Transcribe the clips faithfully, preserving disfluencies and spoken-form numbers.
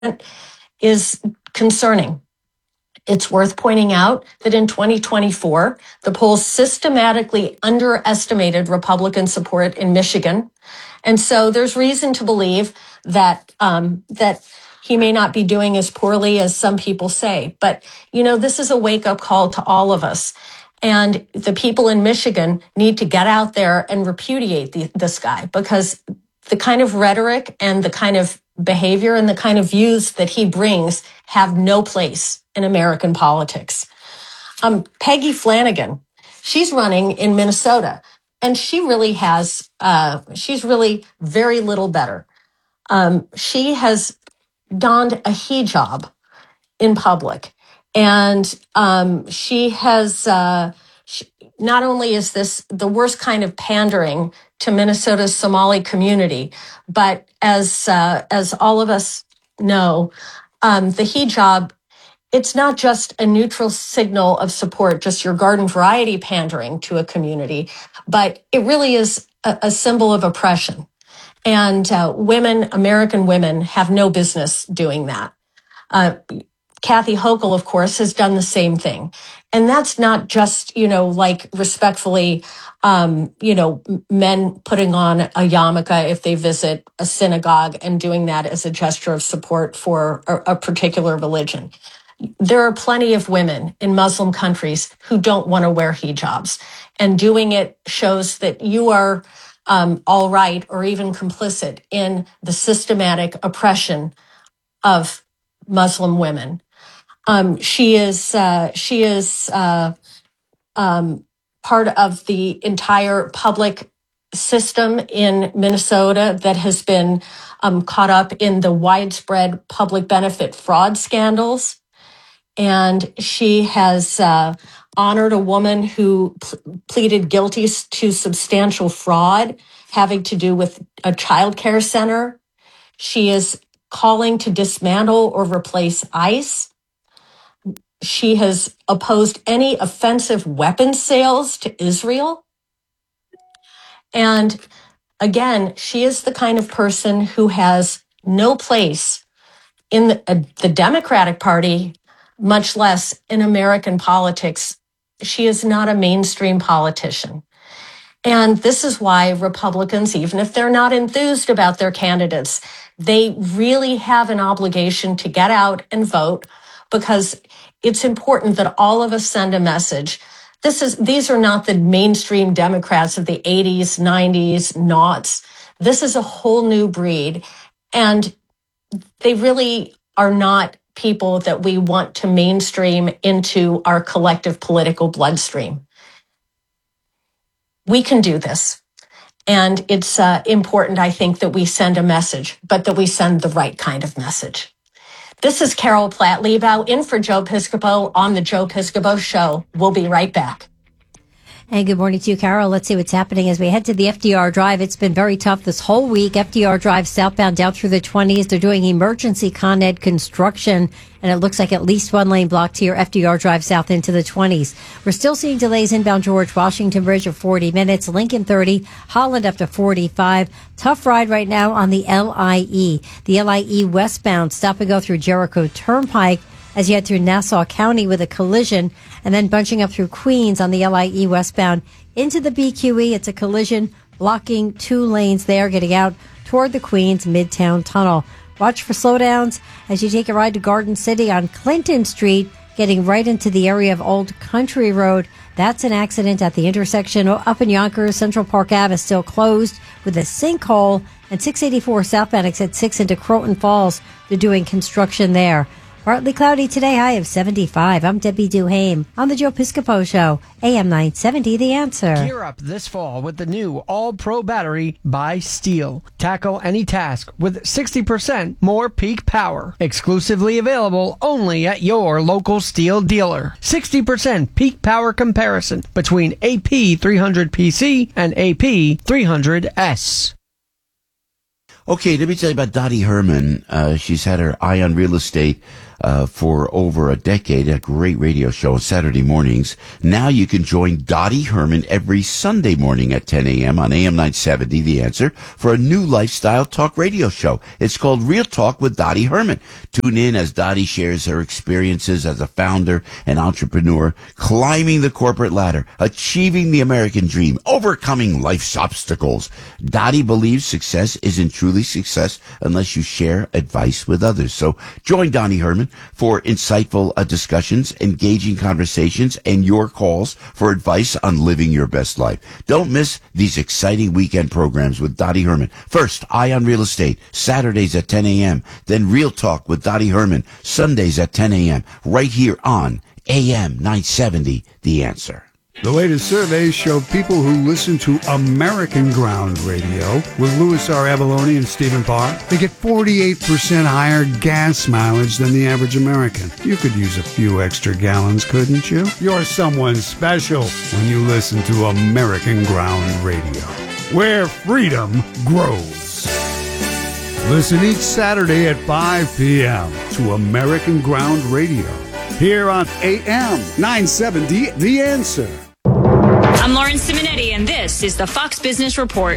is concerning. It's worth pointing out that in twenty twenty-four, the polls systematically underestimated Republican support in Michigan. And so there's reason to believe that um, that he may not be doing as poorly as some people say. But, you know, this is a wake-up call to all of us. And the people in Michigan need to get out there and repudiate the, this guy, because the kind of rhetoric and the kind of behavior and the kind of views that he brings have no place in American politics. Um, Peggy Flanagan, she's running in Minnesota, and she really has, uh, she's really very little better. Um, she has donned a hijab in public, and um, she has, uh, she, not only is this the worst kind of pandering to Minnesota's Somali community, but as uh, as all of us know, um, the hijab, it's not just a neutral signal of support, just your garden variety pandering to a community, but it really is a, a symbol of oppression. And uh, women, American women, have no business doing that. Uh, Kathy Hochul, of course, has done the same thing. And that's not just, you know, like respectfully, um, you know, men putting on a yarmulke if they visit a synagogue and doing that as a gesture of support for a, a particular religion. There are plenty of women in Muslim countries who don't want to wear hijabs. And doing it shows that you are um, all right or even complicit in the systematic oppression of Muslim women. Um, she is uh, she is uh, um, part of the entire public system in Minnesota that has been um, caught up in the widespread public benefit fraud scandals. And she has uh, honored a woman who pl- pleaded guilty to substantial fraud having to do with a child care center. She is calling to dismantle or replace ICE. She has opposed any offensive weapons sales to Israel. And again, she is the kind of person who has no place in the, uh, the Democratic Party, much less in American politics. She is not a mainstream politician. And this is why Republicans, even if they're not enthused about their candidates, they really have an obligation to get out and vote, because it's important that all of us send a message. This is, these are not the mainstream Democrats of the eighties, nineties, noughts. This is a whole new breed. And they really are not people that we want to mainstream into our collective political bloodstream. We can do this. And it's uh, important, I think, that we send a message, but that we send the right kind of message. This is Carol Platt-Liebau in for Joe Piscopo on the Joe Piscopo Show. We'll be right back. And good morning to you, Carol. Let's see what's happening as we head to the F D R Drive. It's been very tough this whole week. F D R Drive southbound down through the twenties. They're doing emergency Con Ed construction, and it looks like at least one lane blocked here, F D R Drive south into the twenties. We're still seeing delays inbound George Washington Bridge of forty minutes, Lincoln thirty, Holland up to forty-five. Tough ride right now on the L I E. The L I E westbound, stop and go through Jericho Turnpike as you head through Nassau County with a collision, and then bunching up through Queens on the L I E westbound into the B Q E. It's a collision blocking two lanes there, getting out toward the Queens Midtown Tunnel. Watch for slowdowns as you take a ride to Garden City on Clinton Street, getting right into the area of Old Country Road. That's an accident at the intersection. Up in Yonkers, Central Park Avenue is still closed with a sinkhole, and six eighty-four southbound exit six into Croton Falls. They're doing construction there. Partly cloudy today, high of seventy-five. I'm Debbie Duhame on the Joe Piscopo Show, A M nine seventy, The Answer. Gear up this fall with the new All-Pro battery by Steel. Tackle any task with sixty percent more peak power. Exclusively available only at your local Steel dealer. sixty percent peak power comparison between A P three hundred P C and A P three hundred S. Okay, let me tell you about Dottie Herman. Uh, she's had her eye on real estate uh, for over a decade, a great radio show on Saturday mornings. Now you can join Dottie Herman every Sunday morning at ten a.m. on A M nine seventy, The Answer, for a new lifestyle talk radio show. It's called Real Talk with Dottie Herman. Tune in as Dottie shares her experiences as a founder and entrepreneur, climbing the corporate ladder, achieving the American dream, overcoming life's obstacles. Dottie believes success isn't truly success unless you share advice with others. So join Dottie Herman for insightful uh, discussions, engaging conversations, and your calls for advice on living your best life. Don't miss these exciting weekend programs with Dottie Herman. First, Eye on Real Estate, Saturdays at ten a.m. Then Real Talk with Dottie Herman, Sundays at ten a.m. right here on A M nine seventy, The Answer. The latest surveys show people who listen to American Ground Radio with Louis R. Abalone and Stephen Parr, they get forty-eight percent higher gas mileage than the average American. You could use a few extra gallons, couldn't you? You're someone special when you listen to American Ground Radio, where freedom grows. Listen each Saturday at five p.m. to American Ground Radio, here on A M nine seventy, The Answer. I'm Lauren Simonetti, and this is the Fox Business Report.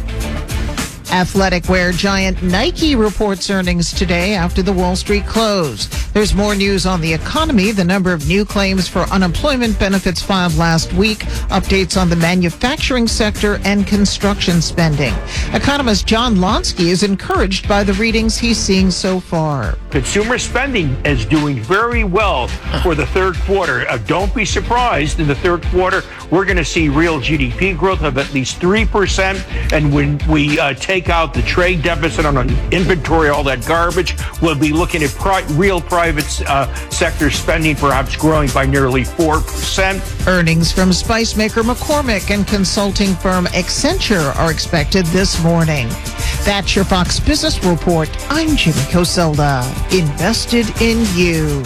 Athletic wear giant Nike reports earnings today after the Wall Street close. There's more news on the economy, the number of new claims for unemployment benefits filed last week, updates on the manufacturing sector, and construction spending. Economist John Lonsky is encouraged by the readings he's seeing so far. Consumer spending is doing very well for the third quarter. Uh, don't be surprised. In the third quarter, we're going to see real G D P growth of at least three percent. And when we uh, take out the trade deficit on inventory, all that garbage, we'll be looking at pri- real private uh, sector spending perhaps growing by nearly four percent. Earnings from spice maker McCormick and consulting firm Accenture are expected this morning. That's your Fox Business Report. I'm Jimmy Coselda. Invested in you.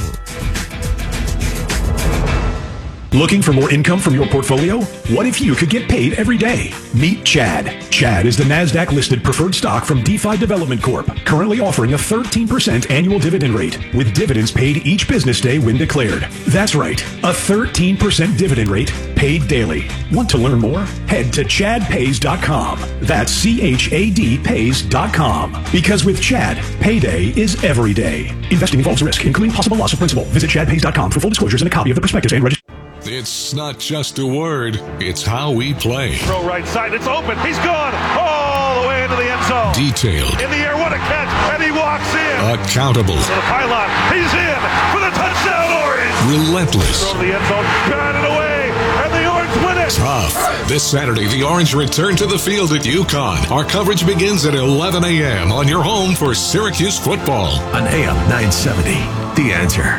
Looking for more income from your portfolio? What if you could get paid every day? Meet Chad. Chad is the NASDAQ-listed preferred stock from DeFi Development Corp, currently offering a thirteen percent annual dividend rate, with dividends paid each business day when declared. That's right, a thirteen percent dividend rate paid daily. Want to learn more? Head to chad pays dot com. That's C H A D pays dot com. Because with Chad, payday is every day. Investing involves risk, including possible loss of principal. Visit chad pays dot com for full disclosures and a copy of the prospectus and registration. It's not just a word, it's how we play. Throw right side, it's open, he's gone all the way into the end zone. Detailed. In the air, what a catch, and he walks in. Accountable. To the pylon, he's in for the touchdown, Orange. Relentless. Throw to the end zone, got it away, and the Orange win it. Tough. This Saturday, the Orange return to the field at UConn. Our coverage begins at eleven a.m. on your home for Syracuse football. On A M nine seventy, The Answer.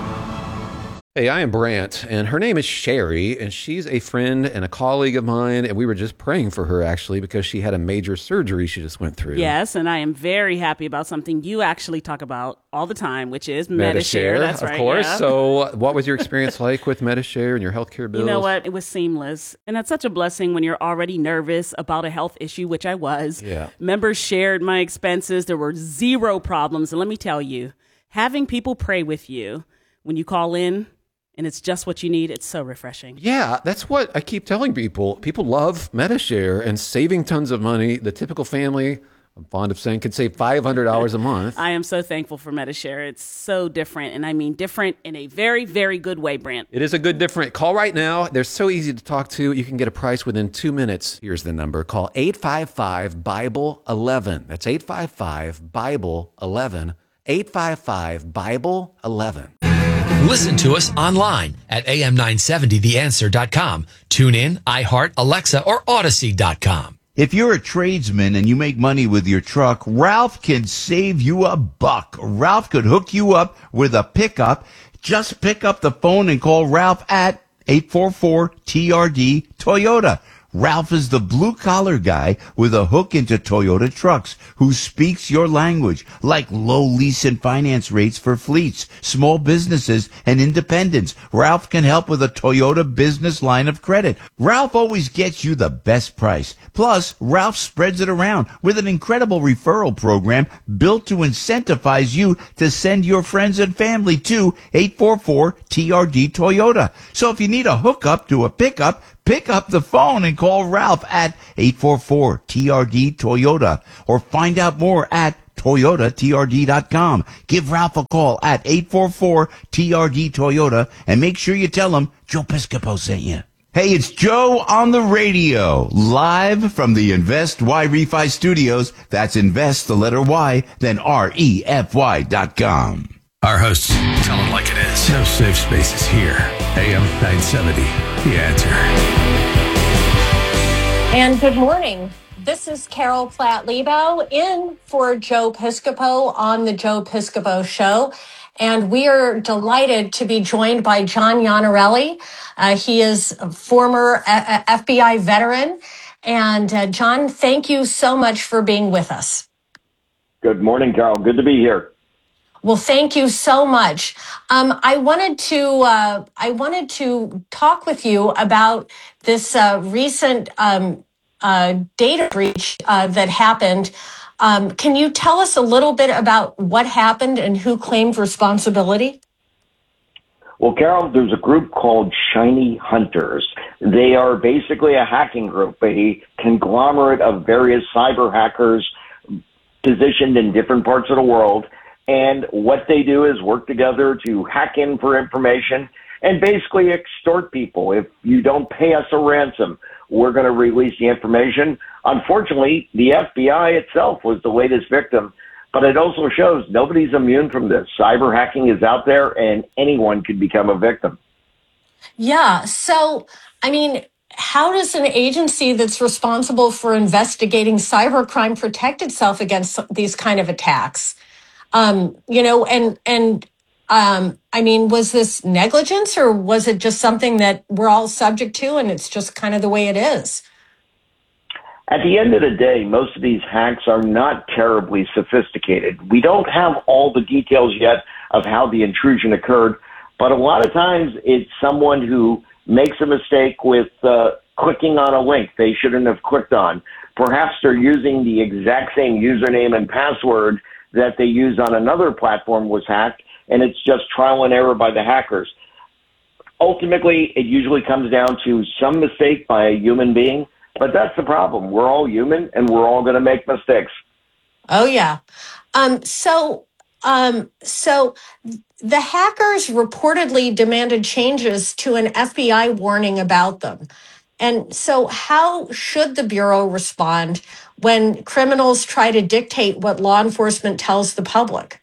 Hey, I am Brant, and her name is Sherry, and she's a friend and a colleague of mine, and we were just praying for her, actually, because she had a major surgery she just went through. Yes, and I am very happy about something you actually talk about all the time, which is Medi-Share. That's of right, course. yeah. So what was your experience like with Medi-Share and your healthcare bills? You know what? It was seamless, and that's such a blessing when you're already nervous about a health issue, which I was. Yeah. Members shared my expenses. There were zero problems, and let me tell you, having people pray with you when you call in, and it's just what you need, it's so refreshing. Yeah, that's what I keep telling people. People love Medi-Share and saving tons of money. The typical family, I'm fond of saying, could save five hundred dollars a month. I am so thankful for Medi-Share. It's so different, and I mean different in a very, very good way, Brant. It is a good different. Call right now. They're so easy to talk to. You can get a price within two minutes. Here's the number. Call eight five five, Bible eleven. That's eight five five, Bible eleven. eight five five, Bible eleven. Listen to us online at A M nine seventy the answer dot com. Tune in, iHeart, Alexa, or Odyssey dot com. If you're a tradesman and you make money with your truck, Ralph can save you a buck. Ralph could hook you up with a pickup. Just pick up the phone and call Ralph at eight four four T R D Toyota. Ralph is the blue-collar guy with a hook into Toyota trucks who speaks your language, like low lease and finance rates for fleets, small businesses, and independents. Ralph can help with a Toyota business line of credit. Ralph always gets you the best price. Plus, Ralph spreads it around with an incredible referral program built to incentivize you to send your friends and family to eight four four T R D Toyota. So if you need a hookup to a pickup, pick up the phone and call Ralph at eight four four T R D Toyota or find out more at Toyota T R D dot com. Give Ralph a call at eight four four T R D Toyota and make sure you tell him Joe Piscopo sent you. Hey, it's Joe on the radio, live from the Invest Y Refi Studios. That's Invest, the letter Y, then R E F Y dot com. Our hosts tell it like it is. No safe spaces here. A M nine seventy, The Answer. And good morning. This is Carol Platt-Lebo in for Joe Piscopo on the Joe Piscopo Show. And we are delighted to be joined by John Iannarelli. Uh, he is a former uh, F B I veteran. And uh, John, thank you so much for being with us. Good morning, Carol. Good to be here. Well, thank you so much. Um, I wanted to uh, I wanted to talk with you about this uh, recent um, uh, data breach uh, that happened. Um, can you tell us a little bit about what happened and who claimed responsibility? Well, Carol, there's a group called Shiny Hunters. They are basically a hacking group, a conglomerate of various cyber hackers positioned in different parts of the world. And what they do is work together to hack in for information and basically extort people. If you don't pay us a ransom, we're going to release the information. Unfortunately, the F B I itself was the latest victim, but it also shows nobody's immune from this. Cyber hacking is out there and anyone could become a victim. Yeah. So, I mean, how does an agency that's responsible for investigating cybercrime protect itself against these kind of attacks? Um, you know, and, and, um, I mean, was this negligence or was it just something that we're all subject to and it's just kind of the way it is? At the end of the day, most of these hacks are not terribly sophisticated. We don't have all the details yet of how the intrusion occurred, but a lot of times it's someone who makes a mistake with uh, clicking on a link they shouldn't have clicked on. Perhaps they're using the exact same username and password that they use on another platform was hacked, and it's just trial and error by the hackers. Ultimately, it usually comes down to some mistake by a human being, but that's the problem. We're all human, and we're all going to make mistakes. Oh, yeah. Um, so, um, so the hackers reportedly demanded changes to an F B I warning about them. And so how should the Bureau respond when criminals try to dictate what law enforcement tells the public?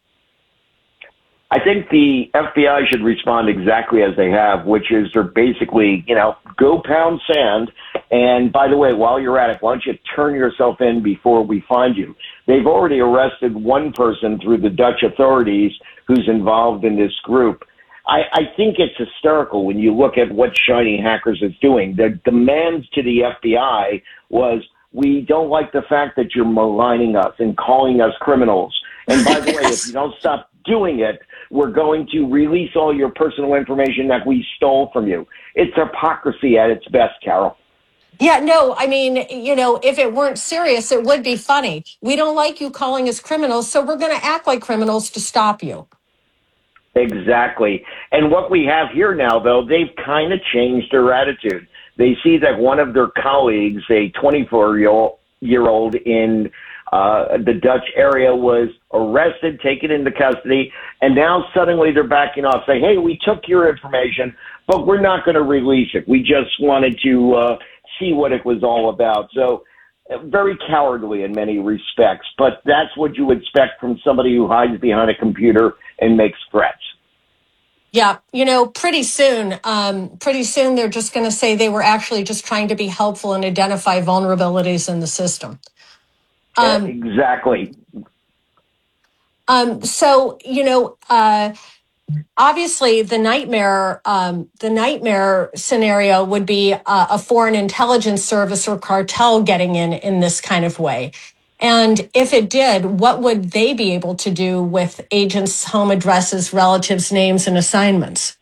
I think the F B I should respond exactly as they have, which is they're basically, you know, go pound sand. And by the way, while you're at it, why don't you turn yourself in before we find you? They've already arrested one person through the Dutch authorities who's involved in this group. I, I think it's hysterical when you look at what Shiny Hackers is doing. The demands to the F B I was, we don't like the fact that you're maligning us and calling us criminals. And by the way, if you don't stop doing it, we're going to release all your personal information that we stole from you. It's hypocrisy at its best, Carol. Yeah, no, I mean, you know, if it weren't serious, it would be funny. We don't like you calling us criminals, so we're going to act like criminals to stop you. Exactly. And what we have here now, though, they've kind of changed their attitude. They see that one of their colleagues, a twenty-four-year-old in uh, the Dutch area, was arrested, taken into custody, and now suddenly they're backing off, saying, hey, we took your information, but we're not going to release it. We just wanted to uh, see what it was all about. So very cowardly in many respects, but that's what you expect from somebody who hides behind a computer and makes threats. Yeah, you know, pretty soon, um, pretty soon they're just going to say they were actually just trying to be helpful and identify vulnerabilities in the system. Um, exactly. Um, so, you know, uh, obviously the nightmare, um, the nightmare scenario would be a, a foreign intelligence service or cartel getting in in this kind of way. And if it did, what would they be able to do with agents' home addresses, relatives' names, and assignments?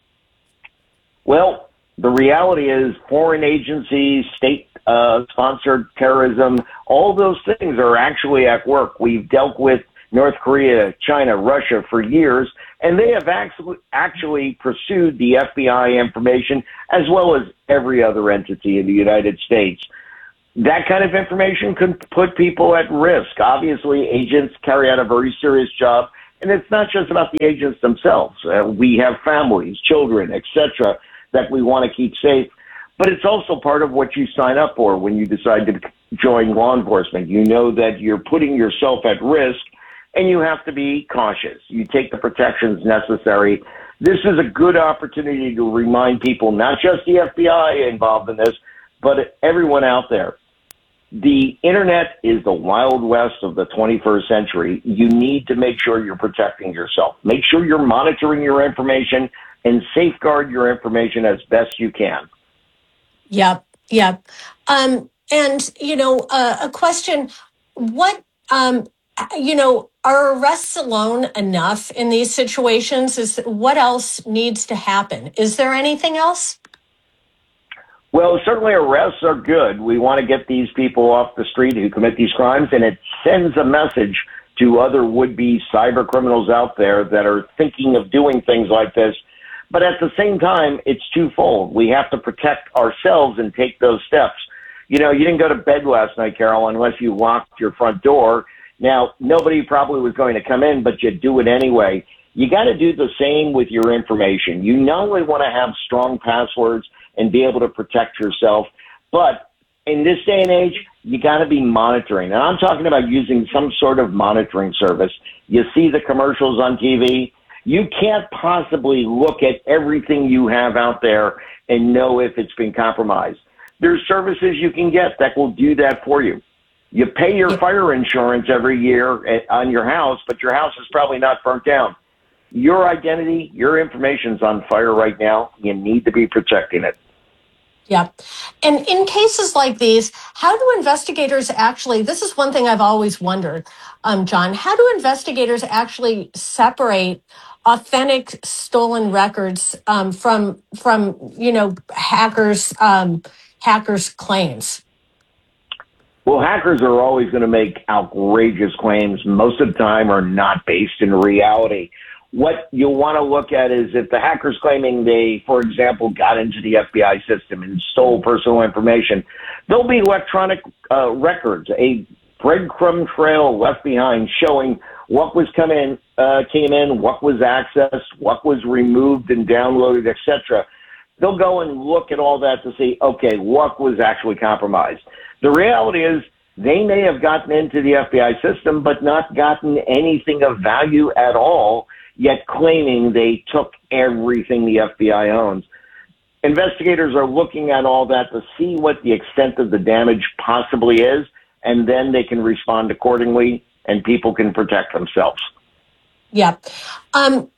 Well, the reality is foreign agencies, state-sponsored uh, terrorism, all those things are actually at work. We've dealt with North Korea, China, Russia for years, and they have actually, actually pursued the F B I information as well as every other entity in the United States. That kind of information can put people at risk. Obviously, agents carry out a very serious job, and it's not just about the agents themselves. Uh, we have families, children, et cetera, that we want to keep safe. But it's also part of what you sign up for when you decide to join law enforcement. You know that you're putting yourself at risk, and you have to be cautious. You take the protections necessary. This is a good opportunity to remind people, not just the F B I involved in this, but everyone out there. The internet is the Wild West of the twenty-first century. You need to make sure you're protecting yourself. Make sure you're monitoring your information and safeguard your information as best you can. Yep, yep. Um, and, you know, uh, a question, what, um, you know, are arrests alone enough in these situations? Is what else needs to happen? Is there anything else? Well, certainly arrests are good. We want to get these people off the street who commit these crimes, and it sends a message to other would-be cyber criminals out there that are thinking of doing things like this. But at the same time, it's twofold. We have to protect ourselves and take those steps. You know, you didn't go to bed last night, Carol, unless you locked your front door. Now, nobody probably was going to come in, but you do it anyway. You got to do the same with your information. You not only want to have strong passwords and be able to protect yourself, but in this day and age, you got to be monitoring. And I'm talking about using some sort of monitoring service. You see the commercials on T V. You can't possibly look at everything you have out there and know if it's been compromised. There's services you can get that will do that for you. You pay your fire insurance every year on your house, but your house is probably not burnt down. Your identity, your information's on fire right now. You need to be protecting it. Yeah. And in cases like these, how do investigators actually, this is one thing I've always wondered, um, John, how do investigators actually separate authentic stolen records um, from, from, you know, hackers, um, hackers' claims? Well, hackers are always going to make outrageous claims. Most of the time are not based in reality. What you'll want to look at is if the hacker's claiming they, for example, got into the F B I system and stole personal information, there'll be electronic uh, records, a breadcrumb trail left behind showing what was come in, uh, came in, what was accessed, what was removed and downloaded, et cetera. They'll go and look at all that to see, okay, what was actually compromised. The reality is they may have gotten into the F B I system but not gotten anything of value at all, yet claiming they took everything the F B I owns. Investigators are looking at all that to see what the extent of the damage possibly is, and then they can respond accordingly, and people can protect themselves. Yeah. Um,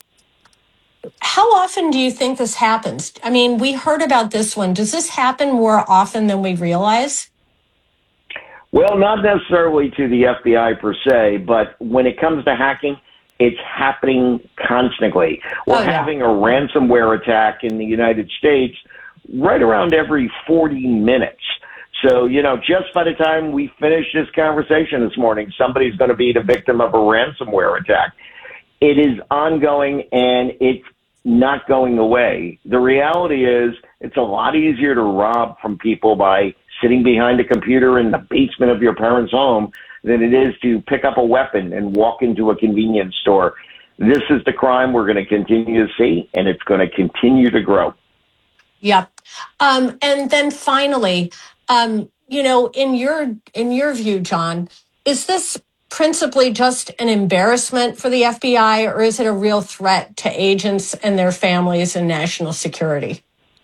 how often do you think this happens? I mean, we heard about this one. Does this happen more often than we realize? Well, not necessarily to the F B I per se, but when it comes to hacking, it's happening constantly. We're oh, yeah. having a ransomware attack in the United States right around every forty minutes. So, you know, just by the time we finish this conversation this morning, somebody's going to be the victim of a ransomware attack. It is ongoing, and it's not going away. The reality is it's a lot easier to rob from people by sitting behind a computer in the basement of your parents' home than it is to pick up a weapon and walk into a convenience store. This is the crime we're going to continue to see, and it's going to continue to grow. Yep. Um, and then finally, um, you know, in your in your view, John, is this principally just an embarrassment for the F B I, or is it a real threat to agents and their families and national security?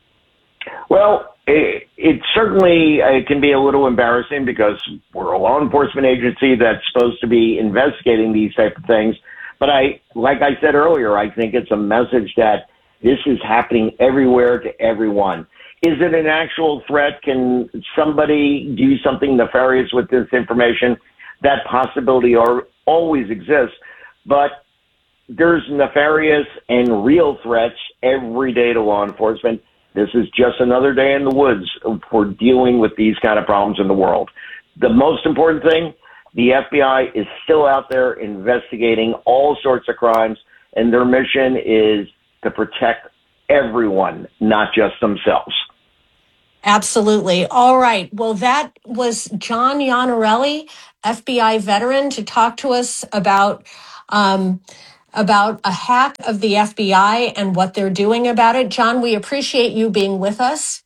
Well, it, it certainly uh, can be a little embarrassing because we're a law enforcement agency that's supposed to be investigating these type of things. But I, like I said earlier, I think it's a message that this is happening everywhere to everyone. Is it an actual threat? Can somebody do something nefarious with this information? That possibility are, always exists. But there's nefarious and real threats every day to law enforcement. This is just another day in the woods for dealing with these kind of problems in the world. The most important thing, the F B I is still out there investigating all sorts of crimes, and their mission is to protect everyone, not just themselves. Absolutely. All right. Well, that was John Iannarelli, F B I veteran, to talk to us about um, about a hack of the F B I and what they're doing about it. John, we appreciate you being with us.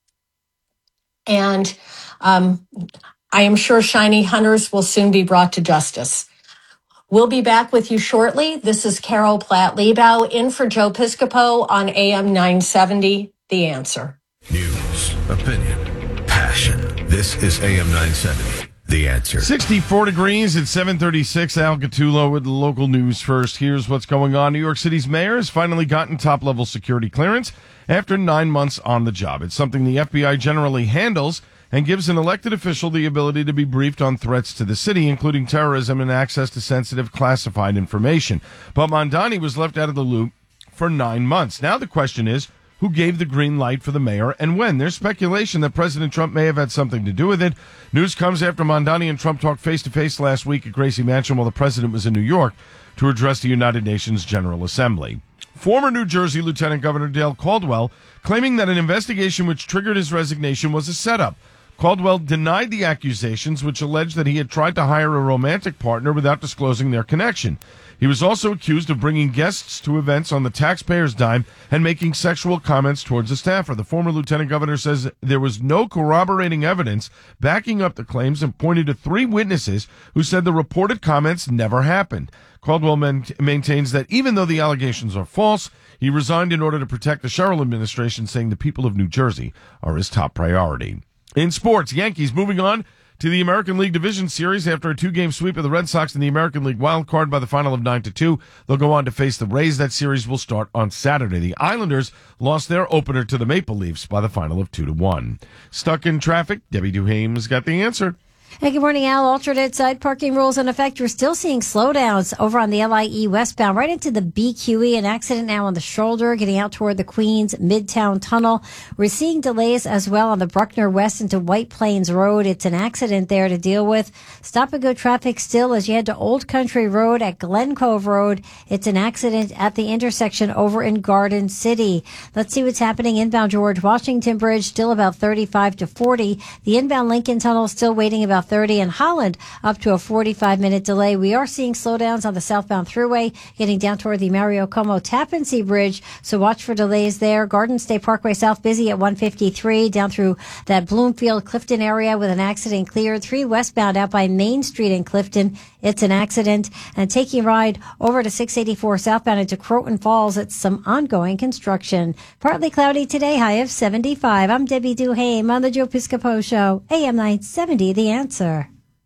And um, I am sure shiny hunters will soon be brought to justice. We'll be back with you shortly. This is Carol Platt-Liebau in for Joe Piscopo on A M nine seventy, The Answer. News, opinion, passion. This is A M nine seventy, The Answer. sixty-four degrees at seven thirty-six. Al Gattulo with the local news first. Here's what's going on. New York City's mayor has finally gotten top-level security clearance after nine months on the job. It's something the F B I generally handles and gives an elected official the ability to be briefed on threats to the city, including terrorism and access to sensitive classified information. But Mamdani was left out of the loop for nine months. Now the question is, who gave the green light for the mayor and when? There's speculation that President Trump may have had something to do with it. News comes after Mamdani and Trump talked face-to-face last week at Gracie Mansion while the president was in New York to address the United Nations General Assembly. Former New Jersey Lieutenant Governor Dale Caldwell claiming that an investigation which triggered his resignation was a setup. Caldwell denied the accusations, which alleged that he had tried to hire a romantic partner without disclosing their connection. He was also accused of bringing guests to events on the taxpayer's dime and making sexual comments towards a staffer. The former lieutenant governor says there was no corroborating evidence backing up the claims and pointed to three witnesses who said the reported comments never happened. Caldwell man- maintains that even though the allegations are false, he resigned in order to protect the Sherrill administration, saying the people of New Jersey are his top priority. In sports, Yankees moving on to the American League Division Series after a two-game sweep of the Red Sox in the American League wild card by the final of nine to two. They'll go on to face the Rays. That series will start on Saturday. The Islanders lost their opener to the Maple Leafs by the final of two to one. Stuck in traffic, Debbie Duhame's got the answer. Hey, good morning, Al. Alternate side parking rules in effect. We're still seeing slowdowns over on the L I E westbound, right into the B Q E. An accident now on the shoulder, getting out toward the Queens Midtown Tunnel. We're seeing delays as well on the Bruckner West into White Plains Road. It's an accident there to deal with. Stop and go traffic still as you head to Old Country Road at Glen Cove Road. It's an accident at the intersection over in Garden City. Let's see what's happening inbound George Washington Bridge, still about thirty-five to forty. The inbound Lincoln Tunnel still waiting about thirty, and Holland up to a forty-five minute delay. We are seeing slowdowns on the southbound thruway getting down toward the Mario Como Tappan Zee Bridge, so watch for delays there. Garden State Parkway South busy at one fifty-three down through that Bloomfield Clifton area with an accident cleared. three westbound out by Main Street in Clifton. It's an accident. And taking a ride over to six eighty-four southbound into Croton Falls, it's some ongoing construction. Partly cloudy today, high of seventy-five. I'm Debbie Duhame on the Joe Piscopo Show, A M nine seventy, The Answer.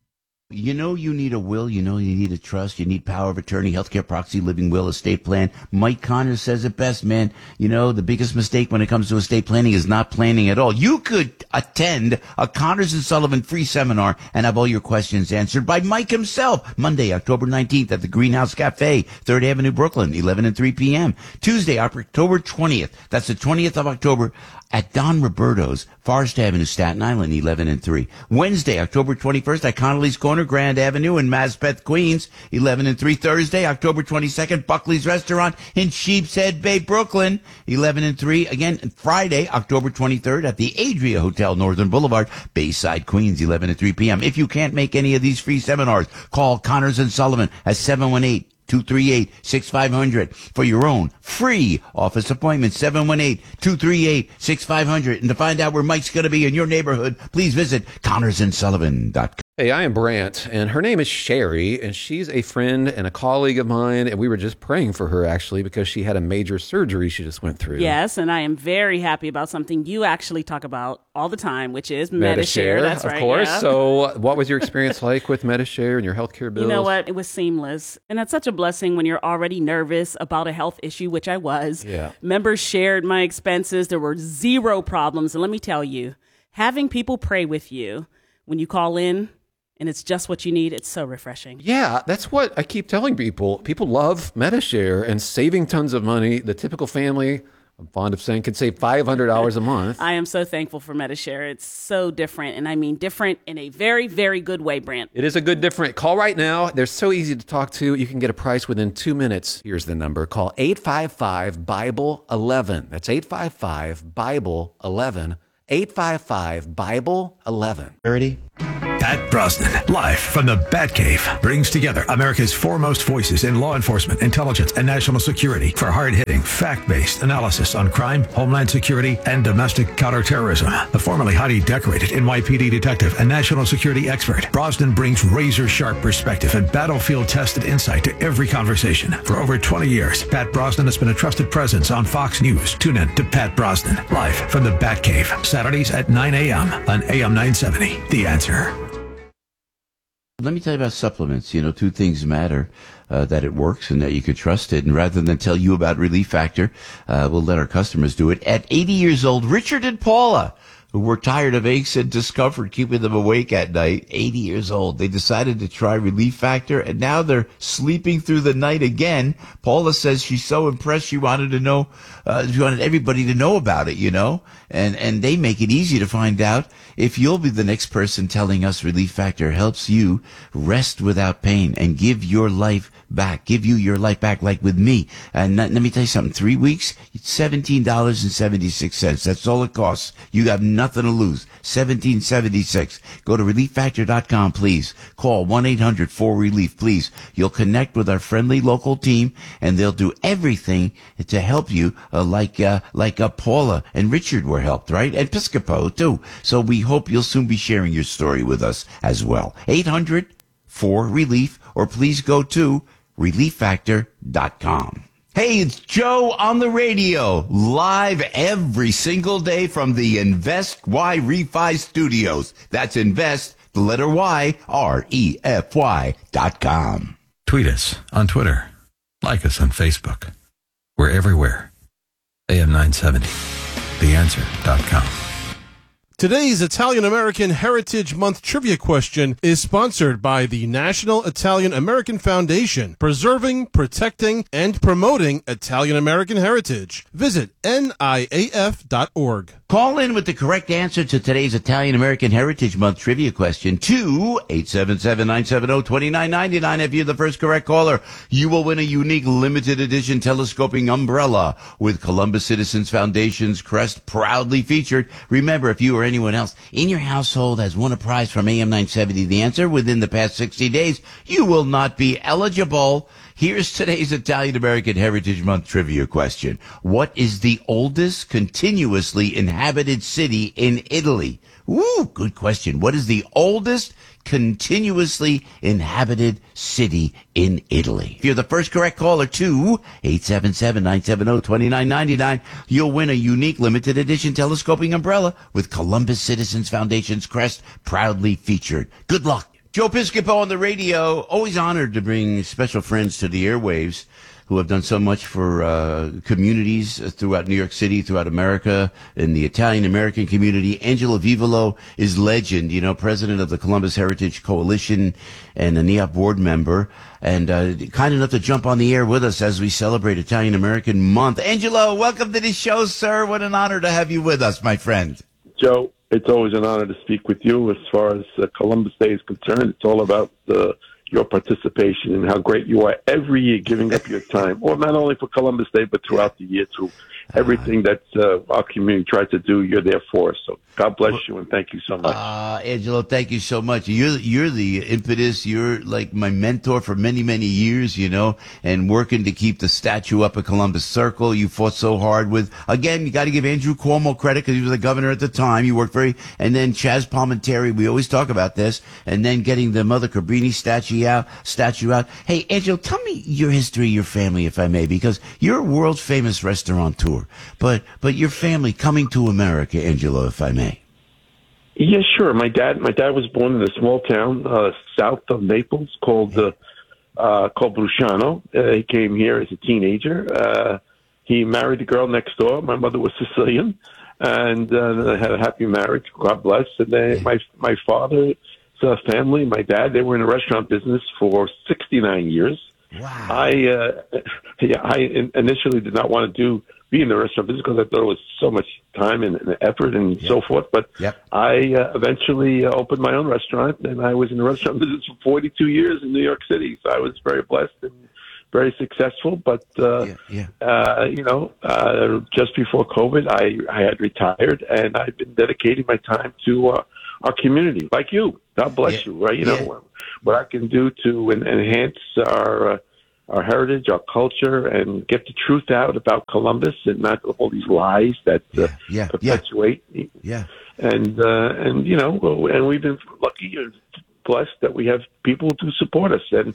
You know you need a will, you know you need a trust, you need power of attorney, healthcare proxy, living will, estate plan. Mike Connors says it best, man. You know, the biggest mistake when it comes to estate planning is not planning at all. You could attend a Connors and Sullivan free seminar and have all your questions answered by Mike himself. Monday, October nineteenth at the Greenhouse Cafe, third Avenue, Brooklyn, eleven and three p.m. Tuesday, October twentieth, that's the twentieth of October, at Don Roberto's, Forest Avenue, Staten Island, eleven and three. Wednesday, October twenty-first, at Connolly's Corner, Grand Avenue in Maspeth, Queens, eleven and three. Thursday, October twenty-second, Buckley's Restaurant in Sheepshead Bay, Brooklyn, eleven and three. Again, Friday, October twenty-third, at the Adria Hotel, Northern Boulevard, Bayside, Queens, eleven and three p.m. If you can't make any of these free seminars, call Connors and Sullivan at seven one eight, two three eight, six five zero zero for your own free office appointment, seven one eight, two three eight, six five zero zero. And to find out where Mike's going to be in your neighborhood, please visit Connors and Sullivan dot com. Hey, I am Brant, and her name is Sherry, and she's a friend and a colleague of mine, and we were just praying for her, actually, because she had a major surgery she just went through. Yes, and I am very happy about something you actually talk about all the time, which is Medishare. Medishare, That's of right, course. yeah. So what was your experience like with Medishare and your healthcare bills? You know what? It was seamless. And that's such a blessing when you're already nervous about a health issue, which I was. Yeah. Members shared my expenses. There were zero problems. And let me tell you, having people pray with you when you call in, and it's just what you need, it's so refreshing. Yeah, that's what I keep telling people. People love Medishare and saving tons of money. The typical family, I'm fond of saying, could save five hundred dollars a month. I am so thankful for Medishare. It's so different, and I mean different in a very, very good way, Brant. It is a good different. Call right now. They're so easy to talk to. You can get a price within two minutes. Here's the number. Call eight five five, Bible eleven. That's eight five five, Bible eleven. eight five five, Bible eleven. Ready? Pat Brosnan, live from the Batcave, brings together America's foremost voices in law enforcement, intelligence, and national security for hard-hitting, fact-based analysis on crime, homeland security, and domestic counterterrorism. The formerly highly decorated N Y P D detective and national security expert, Brosnan brings razor-sharp perspective and battlefield-tested insight to every conversation. For over twenty years, Pat Brosnan has been a trusted presence on Fox News. Tune in to Pat Brosnan, live from the Batcave, Saturdays at nine a.m. on A M nine seventy. The Answer. Let me tell you about supplements. You know, two things matter, uh, that it works and that you can trust it. And rather than tell you about Relief Factor, uh, we'll let our customers do it. At eighty years old, Richard and Paula, who were tired of aches and discomfort keeping them awake at night, eighty years old, they decided to try Relief Factor, and now they're sleeping through the night again. Paula says she's so impressed she wanted to know, uh, she wanted everybody to know about it, you know, and, and they make it easy to find out if you'll be the next person telling us Relief Factor helps you rest without pain and give your life back, give you your life back, like with me. And let me tell you something, three weeks, it's seventeen dollars and seventy-six cents. That's all it costs. You got nothing to lose. seventeen seventy-six. Go to relief factor dot com, please. Call one eight hundred four relief, please. You'll connect with our friendly local team, and they'll do everything to help you, uh, like, uh, like, uh, Paula and Richard were helped, right? And Piscopo, too. So we hope you'll soon be sharing your story with us as well. eight hundred four relief, or please go to relief factor dot com. Hey, it's Joe on the radio, live every single day from the Invest Y Refi Studios. That's Invest, the letter Y, R E F Y dot com. Tweet us on Twitter. Like us on Facebook. We're everywhere. A M nine seventy. the answer dot com. Today's Italian American Heritage Month trivia question is sponsored by the National Italian American Foundation, preserving, protecting, and promoting Italian American heritage. Visit N I A F dot org. Call in with the correct answer to today's Italian American Heritage Month trivia question to eight seven seven, nine seven zero, two nine nine nine. If you're the first correct caller, you will win a unique limited edition telescoping umbrella with Columbus Citizens Foundation's crest proudly featured. Remember, if you or anyone else in your household has won a prize from A M nine seventy The Answer within the past sixty days, you will not be eligible. Here's today's Italian American Heritage Month trivia question. What is the oldest continuously inhabited city in Italy? Ooh, good question. What is the oldest continuously inhabited city in Italy? If you're the first correct caller to eight seven seven, nine seven zero, two nine nine nine, you'll win a unique limited edition telescoping umbrella with Columbus Citizens Foundation's crest proudly featured. Good luck. Joe Piscopo on the radio, always honored to bring special friends to the airwaves who have done so much for uh, communities throughout New York City, throughout America, in the Italian-American community. Angela Vivolo is legend, you know, president of the Columbus Heritage Coalition and a N E O P board member, and uh, kind enough to jump on the air with us as we celebrate Italian-American Month. Angela, welcome to the show, sir. What an honor to have you with us, my friend. Joe, it's always an honor to speak with you. As far as uh, Columbus Day is concerned, it's all about uh, your participation and how great you are every year giving up your time, or not only for Columbus Day, but throughout the year too. Everything that uh, our community tries to do, you're there for us. So God bless you and thank you so much. Uh, Angelo, thank you so much. You're you're the impetus. You're like my mentor for many, many years, you know, and working to keep the statue up at Columbus Circle. You fought so hard with, again, you got to give Andrew Cuomo credit because he was the governor at the time. You worked very, and then Chaz Palminteri, we always talk about this, and then getting the Mother Cabrini statue out, statue out. Hey, Angelo, tell me your history, your family, if I may, because you're a world famous restaurateur. But but your family coming to America, Angelo, if I may. Yeah, sure. My dad, my dad was born in a small town uh, south of Naples called uh, uh, called Brusciano. Uh, he came here as a teenager. Uh, he married a girl next door. My mother was Sicilian, and uh, they had a happy marriage. God bless. And then my my father's uh, family, my dad, they were in the restaurant business for sixty-nine years. Wow. I uh, yeah, I initially did not want to do. be in the restaurant business because I thought it was so much time and, and effort and yep. so forth. But yep. I uh, eventually uh, opened my own restaurant, and I was in the restaurant business for forty-two years in New York City. So I was very blessed and very successful. But, uh, yeah, yeah. Uh, you know, uh, just before COVID, I, I had retired, and I've been dedicating my time to uh, our community, like you. God bless yeah. you, right? You yeah. know, what, what I can do to en- enhance our uh, our heritage, our culture, and get the truth out about Columbus and not all these lies that uh, yeah, yeah, perpetuate. Yeah. yeah. And, uh, and, you know, and we've been lucky and blessed that we have people to support us. And,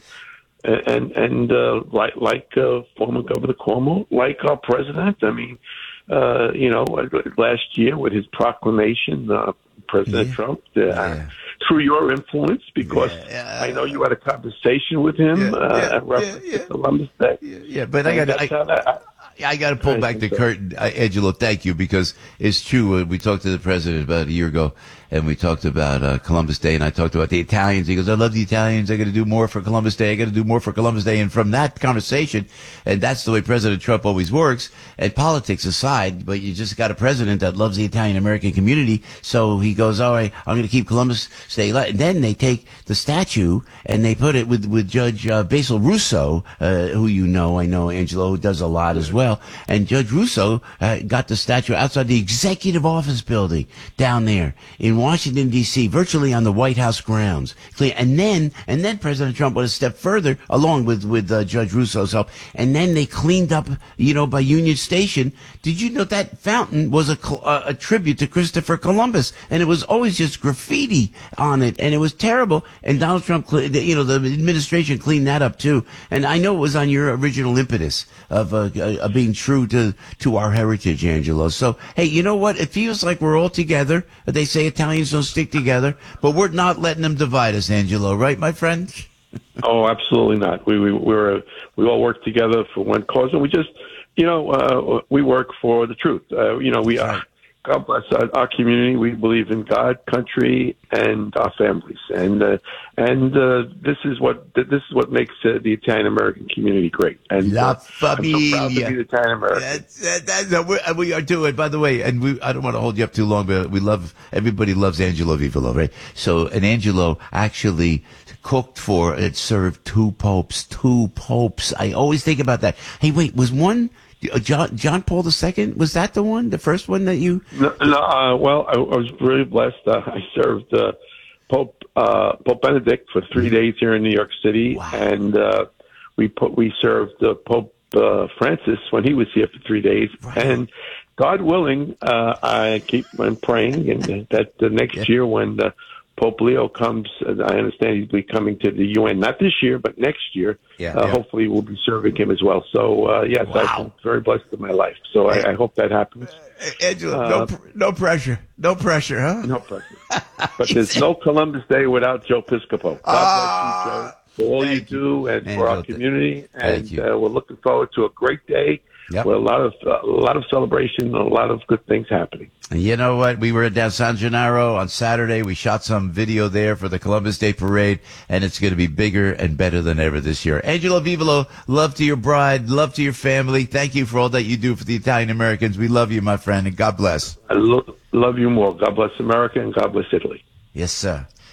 and, and, uh, like, like, uh, former Governor Cuomo, like our president. I mean, uh, you know, last year with his proclamation, uh, President yeah. Trump, uh, yeah. through your influence, because yeah. I know you had a conversation with him yeah. uh, yeah. at reference yeah. yeah. to Columbus Day. Yeah, yeah. but I got I, I got to pull I back the so. curtain, uh, Angelo. Thank you, because it's true. Uh, we talked to the president about a year ago, and we talked about uh, Columbus Day, and I talked about the Italians. He goes, "I love the Italians. I got to do more for Columbus Day. I got to do more for Columbus Day." And from that conversation, and that's the way President Trump always works. And politics aside, but you just got a president that loves the Italian American community, so he goes, "All right, I'm going to keep Columbus Day." And then they take the statue and they put it with with Judge uh, Basil Russo, uh, who you know, I know, Angelo, who does a lot as well. And Judge Russo uh, got the statue outside the executive office building down there in Washington, D C, virtually on the White House grounds. And then, and then President Trump went a step further, along with, with uh, Judge Russo's help. And then they cleaned up, you know, by Union Station. Did you know that fountain was a, a tribute to Christopher Columbus? And it was always just graffiti on it. And it was terrible. And Donald Trump, you know, the administration cleaned that up too. And I know it was on your original impetus of, uh, of being true to, to our heritage, Angelo. So, hey, you know what? It feels like we're all together. They say Italians don't stick together, but we're not letting them divide us, Angelo. Right, my friend? Oh, absolutely not. We, we, we're, we all work together for one cause, and we just, you know, uh, we work for the truth. Uh, you know, we are. God bless our, our community. We believe in God, country, and our families, and uh, and uh, this is what this is what makes uh, the Italian American community great. And La uh, familia. I'm so proud to be Italian American. That's, that, that's uh, we're, we are doing. By the way, and we, I don't want to hold you up too long, but we love everybody loves Angelo Vivolo, right? So, and Angelo actually cooked for and served two popes, two popes. I always think about that. Hey, wait, was one? John John Paul the Second, was that the one, the first one that you? No, no uh, well, I, I was really blessed. Uh, I served uh, Pope uh, Pope Benedict for three days here in New York City, wow. and uh, we put we served uh, Pope uh, Francis when he was here for three days, right. and God willing, uh, I keep on praying, and that the next yeah. year when the Pope Leo comes, I understand he'll be coming to the U N, not this year, but next year. Yeah, uh, yeah. Hopefully we'll be serving him as well. So, uh, yes, wow. I'm very blessed in my life. So I, I hope that happens. Uh, Angelo, uh, no, no pressure. No pressure, huh? No pressure. But there's no Columbus Day without Joe Piscopo. God uh, bless you, Joe, for all you do and Angelo, for our community. And uh, we're looking forward to a great day. Yep. With a lot of uh, a lot of celebration and a lot of good things happening. And you know what? We were at San Gennaro on Saturday. We shot some video there for the Columbus Day Parade, and it's going to be bigger and better than ever this year. Angelo Vivolo, love to your bride, love to your family. Thank you for all that you do for the Italian Americans. We love you, my friend, and God bless. I lo- love you more. God bless America and God bless Italy. Yes, sir.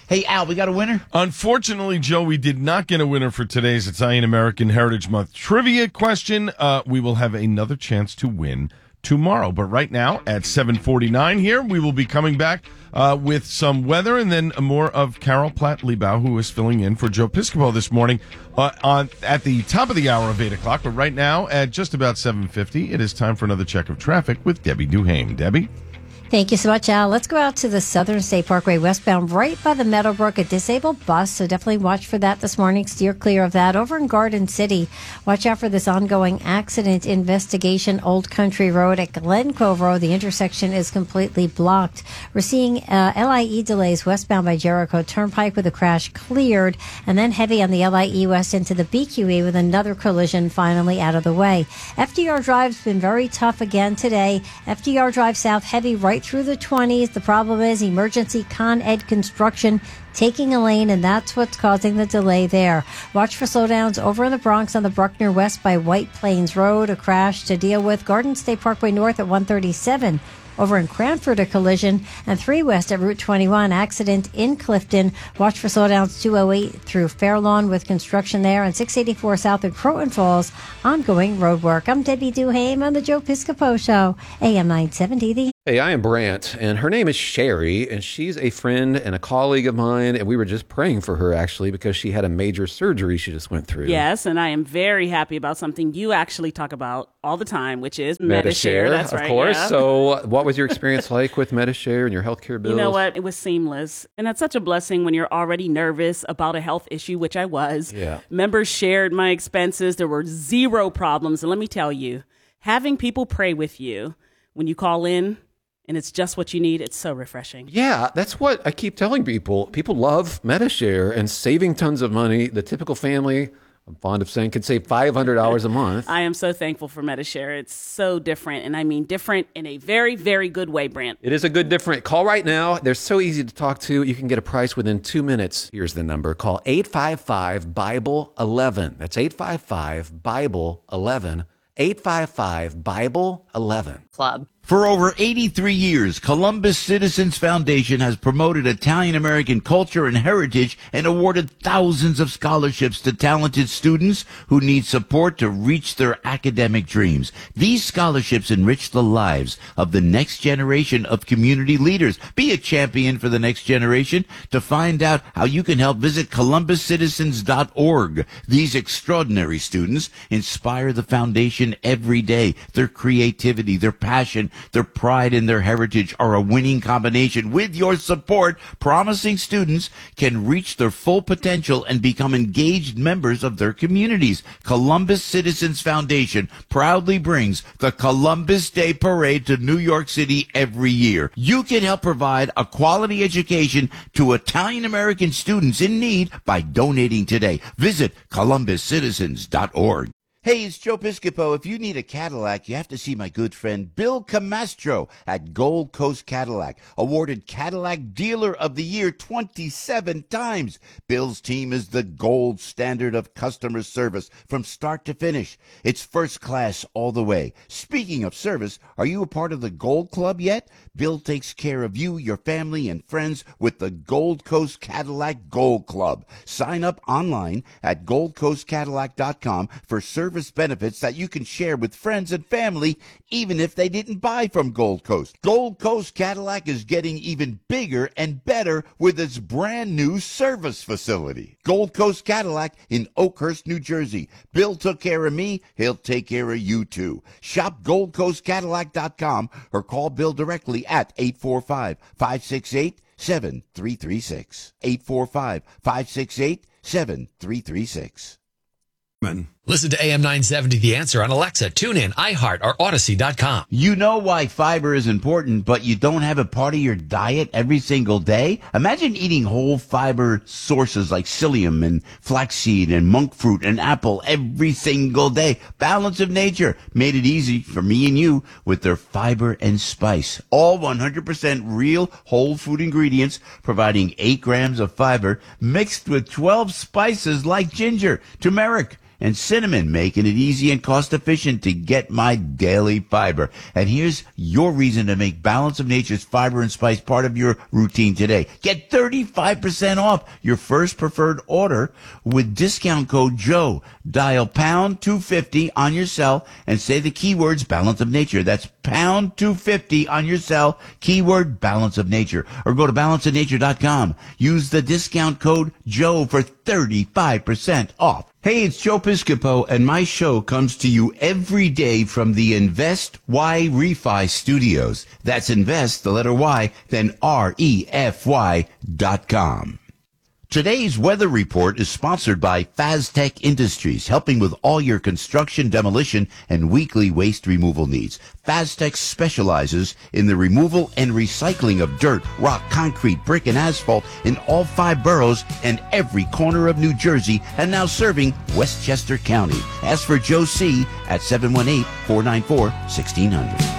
Hey, Al, we got a winner? Unfortunately, Joe, we did not get a winner for today's Italian American Heritage Month trivia question. Uh, we will have another chance to win tomorrow. But right now, at seven forty-nine here, we will be coming back uh, with some weather and then more of Carol Platt-Liebau, who is filling in for Joe Piscopo this morning uh, on at the top of the hour of eight o'clock. But right now, at just about seven fifty, it is time for another check of traffic with Debbie Duhame. Debbie? Thank you so much, Al. Let's go out to the Southern State Parkway westbound right by the Meadowbrook, a disabled bus. So definitely watch for that this morning. Steer clear of that. Over in Garden City, watch out for this ongoing accident investigation. Old Country Road at Glen Cove Road. The intersection is completely blocked. We're seeing uh, L I E delays westbound by Jericho Turnpike with a crash cleared, and then heavy on the L I E west into the B Q E with another collision finally out of the way. F D R Drive's been very tough again today. F D R Drive south heavy right through the twenties. The problem is emergency Con Ed construction taking a lane, and that's what's causing the delay there. Watch for slowdowns over in the Bronx on the Bruckner West by White Plains Road. A crash to deal with. Garden State Parkway North at one thirty-seven. Over in Cranford, a collision, and three west at Route twenty-one, accident in Clifton. Watch for slowdowns two oh eight through Fairlawn with construction there, and six eighty-four south of Croton Falls, ongoing road work. I'm Debbie Duhame on the Joe Piscopo Show, A M nine seventy. The Hey, I am Brant, and her name is Sherry, and she's a friend and a colleague of mine, and we were just praying for her, actually, because she had a major surgery she just went through. Yes, and I am very happy about something you actually talk about all the time, which is Medi-Share. That's of right, course. yeah. So what was your experience like with Medi-Share and your healthcare bills? You know what? It was seamless. And that's such a blessing when you're already nervous about a health issue, which I was. Yeah. Members shared my expenses. There were zero problems. And let me tell you, having people pray with you when you call in, and it's just what you need, it's so refreshing. Yeah, that's what I keep telling people. People love Medi-Share and saving tons of money. The typical family, I'm fond of saying, could save five hundred dollars a month. I am so thankful for Medi-Share. It's so different, and I mean different in a very, very good way, Brant. It is a good different. Call right now. They're so easy to talk to. You can get a price within two minutes. Here's the number. Call eight five five, Bible eleven. That's eight five five, Bible eleven. eight five five, Bible eleven. Club. For over eighty-three years, Columbus Citizens Foundation has promoted Italian-American culture and heritage and awarded thousands of scholarships to talented students who need support to reach their academic dreams. These scholarships enrich the lives of the next generation of community leaders. Be a champion for the next generation. To find out how you can help, visit columbus citizens dot org. These extraordinary students inspire the foundation every day. Their creativity, their passion, their pride in their heritage are a winning combination. With your support, promising students can reach their full potential and become engaged members of their communities. Columbus Citizens Foundation proudly brings the Columbus Day Parade to New York City every year. You can help provide a quality education to Italian-American students in need by donating today. Visit columbus citizens dot org. Hey, it's Joe Piscopo. If you need a Cadillac, you have to see my good friend Bill Camastro at Gold Coast Cadillac, awarded Cadillac Dealer of the Year twenty-seven times. Bill's team is the gold standard of customer service from start to finish. It's first class all the way. Speaking of service, are you a part of the Gold Club yet? Bill takes care of you, your family, and friends with the Gold Coast Cadillac Gold Club. Sign up online at gold coast cadillac dot com for service benefits that you can share with friends and family, even if they didn't buy from Gold Coast. Gold Coast Cadillac is getting even bigger and better with its brand new service facility. Gold Coast Cadillac in Oakhurst, New Jersey. Bill took care of me. He'll take care of you too. Shop gold coast cadillac dot com or call Bill directly at eight four five, five six eight, seven three three six. eight four five, five six eight, seven three three six. Listen to A M nine seventy The Answer on Alexa, TuneIn, iHeart, or Odyssey dot com. You know why fiber is important, but you don't have it part of your diet every single day? Imagine eating whole fiber sources like psyllium and flaxseed and monk fruit and apple every single day. Balance of Nature made it easy for me and you with their fiber and spice. All one hundred percent real whole food ingredients, providing eight grams of fiber mixed with twelve spices like ginger, turmeric, and cinnamon, making it easy and cost efficient to get my daily fiber. And here's your reason to make Balance of Nature's fiber and spice part of your routine today. Get thirty-five percent off your first preferred order with discount code Joe. Dial pound two fifty on your cell and say the keywords Balance of Nature. That's pound two fifty on your cell, keyword Balance of Nature. Or go to balance of nature dot com. Use the discount code Joe for thirty-five percent off. Hey, it's Joe Piscopo, and my show comes to you every day from the Invest Y Refi Studios. That's Invest, the letter Y, then R E F Y dot com. Today's weather report is sponsored by Faztech Industries, helping with all your construction, demolition, and weekly waste removal needs. Faztech specializes in the removal and recycling of dirt, rock, concrete, brick, and asphalt in all five boroughs and every corner of New Jersey, and now serving Westchester County. Ask for Joe C. at seven one eight, four nine four, one six zero zero.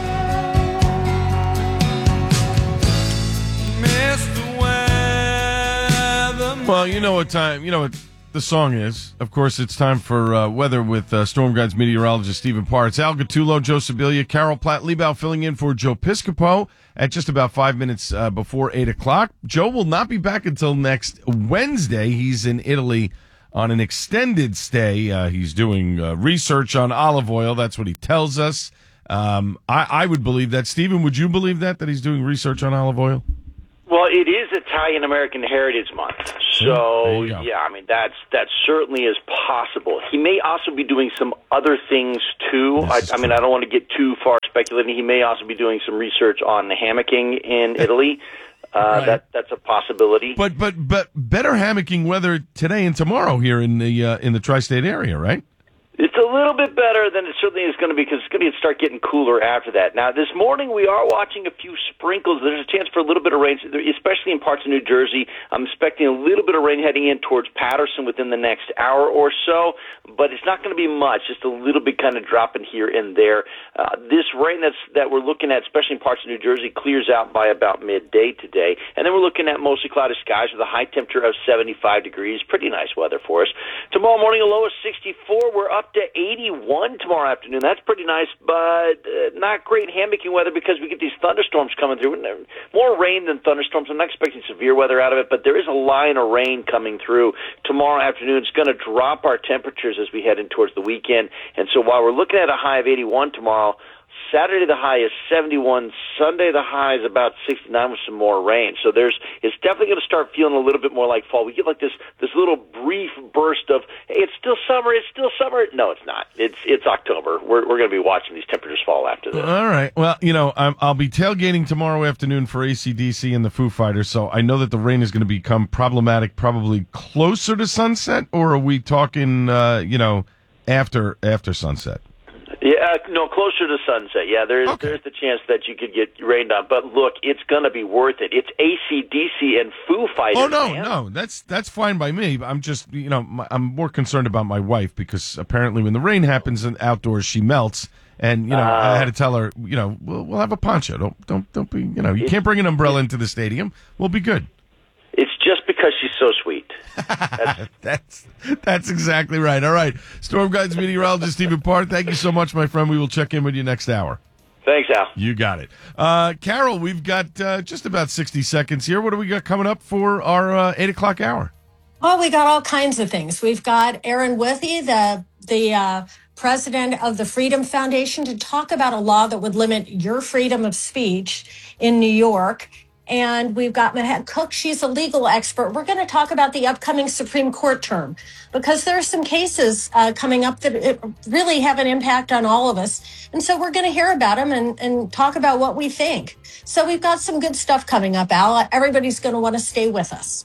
Well, you know what time, you know what the song is. Of course, it's time for uh, weather with uh, Storm Guide's meteorologist Stephen Parr. It's Al Gattulo, Joe Sibilia, Carol Platt-Liebau filling in for Joe Piscopo at just about five minutes uh, before eight o'clock. Joe will not be back until next Wednesday. He's in Italy on an extended stay. Uh, he's doing uh, research on olive oil. That's what he tells us. Um, I, I would believe that. Stephen, would you believe that, that he's doing research on olive oil? Well, it is Italian American Heritage Month, so yeah, I mean that's that certainly is possible. He may also be doing some other things too. I, I mean, I don't want to get too far speculating. He may also be doing some research on the hammocking in Italy. Uh, right. That that's a possibility. But but but better hammocking weather today and tomorrow here in the uh, in the tri-state area, right? It's a little bit better than it certainly is going to be because it's going to start getting cooler after that. Now, this morning we are watching a few sprinkles. There's a chance for a little bit of rain, especially in parts of New Jersey. I'm expecting a little bit of rain heading in towards Patterson within the next hour or so, but it's not going to be much, just a little bit kind of dropping here and there. Uh, this rain that's that we're looking at, especially in parts of New Jersey, clears out by about midday today. And then we're looking at mostly cloudy skies with a high temperature of seventy-five degrees. Pretty nice weather for us. Tomorrow morning, a low of sixty-four. We're up to eighty-one tomorrow afternoon. That's pretty nice, but uh, not great hammocking weather because we get these thunderstorms coming through. More rain than thunderstorms. I'm not expecting severe weather out of it, but there is a line of rain coming through tomorrow afternoon. It's going to drop our temperatures as we head in towards the weekend. And so while we're looking at a high of eighty-one tomorrow, Saturday the high is seventy-one. Sunday the high is about sixty-nine with some more rain. So there's it's definitely going to start feeling a little bit more like fall. We get like this this little brief burst of hey, it's still summer. It's still summer. No, it's not. It's it's October. We're we're going to be watching these temperatures fall after this. All right. Well, you know, I'm, I'll be tailgating tomorrow afternoon for A C D C and the Foo Fighters. So I know that the rain is going to become problematic probably closer to sunset, or are we talking uh, you know after after sunset? Yeah, no, closer to sunset. Yeah, there's okay. there's the chance that you could get rained on. But look, it's going to be worth it. It's A C D C and Foo Fighters. Oh no, man. no, that's that's fine by me. I'm just you know my, I'm more concerned about my wife because apparently when the rain happens in outdoors, she melts. And you know, uh, I had to tell her, you know, we'll we'll have a poncho. Don't don't don't be, you know, you can't bring an umbrella into the stadium. We'll be good. It's just because she's so sweet. That's that's, that's exactly right. All right. Storm Guide's meteorologist Stephen Parr, thank you so much, my friend. We will check in with you next hour. Thanks, Al. You got it. Uh, Carol, we've got uh, just about sixty seconds here. What do we got coming up for our uh, eight o'clock hour? Oh, we got all kinds of things. We've got Aaron Withey, the, the uh, president of the Freedom Foundation, to talk about a law that would limit your freedom of speech in New York. And we've got Mahat Cook. She's a legal expert. We're going to talk about the upcoming Supreme Court term because there are some cases uh, coming up that really have an impact on all of us. And so we're going to hear about them and, and talk about what we think. So we've got some good stuff coming up, Al. Everybody's going to want to stay with us.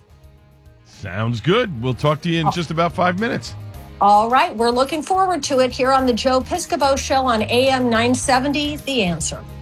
Sounds good. We'll talk to you in just about five minutes. All right. We're looking forward to it here on the Joe Piscopo Show on A M nine seventy, The Answer.